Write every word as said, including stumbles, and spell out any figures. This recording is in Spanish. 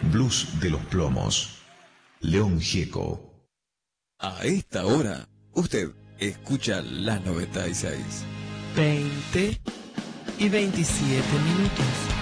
Blues de los Plomos. León Gieco. A esta hora, usted escucha la noventa y seis. veinte y veintisiete minutos.